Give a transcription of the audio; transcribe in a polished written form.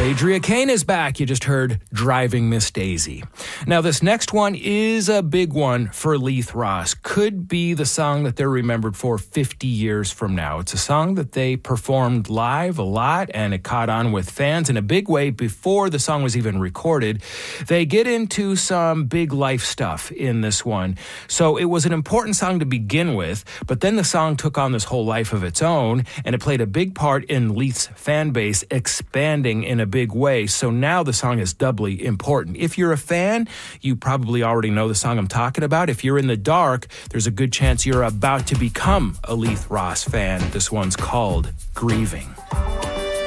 Adria Kane is back. You just heard Driving Miss Daisy. Now, this next one is a big one for Leith Ross. Could be the song that they're remembered for 50 years from now. It's a song that they performed live a lot, and it caught on with fans in a big way before the song was even recorded. They get into some big life stuff in this one. So it was an important song to begin with, but then the song took on this whole life of its own, and it played a big part in Leith's fan base expanding in a big way. So now the song is doubly important. If you're a fan, you probably already know the song I'm talking about. If you're in the dark, there's a good chance you're about to become a Leith Ross fan. This one's called Grieving.